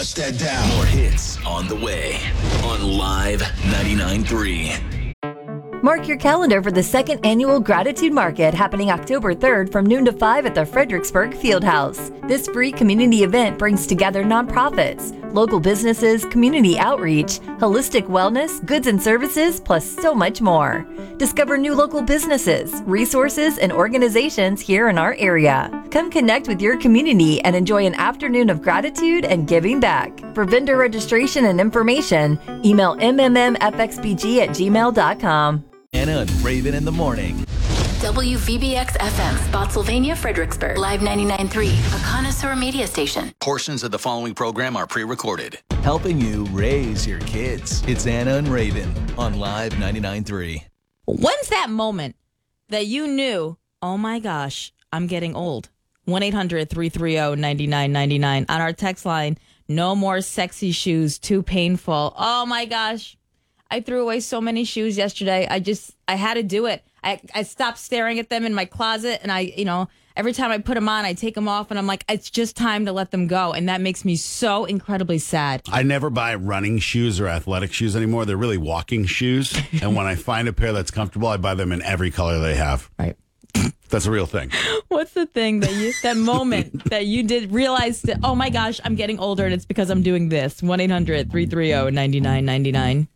Touch that down. More hits on the way on Live 99.3. Mark your calendar for the second annual Gratitude Market happening October 3rd from noon to 5 at the Fredericksburg Fieldhouse. This free community event brings together nonprofits, local businesses, community outreach, holistic wellness, goods and services, plus so much more. Discover new local businesses, resources, and organizations here in our area. Come connect with your community and enjoy an afternoon of gratitude and giving back. For vendor registration and information, email mmmfxbg@gmail.com. Anna and Raven in the morning. WVBX FM, Spotsylvania, Fredericksburg. Live 99.3, a connoisseur media station. Portions of the following program are pre-recorded. Helping you raise your kids. It's Anna and Raven on Live 99.3. When's that moment that you knew, oh my gosh, I'm getting old? 1-800-330-9999 on our text line. No more sexy shoes, too painful. Oh my gosh. I threw away so many shoes yesterday. I had to do it. I stopped staring at them in my closet, and every time I put them on, I take them off, and I'm like, it's just time to let them go. And that makes me so incredibly sad. I never buy running shoes or athletic shoes anymore. They're really walking shoes. And when I find a pair that's comfortable, I buy them in every color they have. Right. That's a real thing. What's the thing that moment that you did realize that, oh my gosh, I'm getting older, and it's because I'm doing this? 1-800-330-9999.